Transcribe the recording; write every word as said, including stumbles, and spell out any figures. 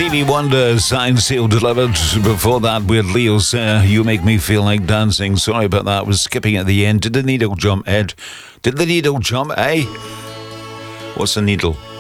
Stevie Wonder, Signed, Sealed, Delivered. Before that, with Leo Sayer, You Make Me Feel Like Dancing. Sorry about that, I was skipping at the end. Did the needle jump, Ed? Did the needle jump, eh? What's a needle?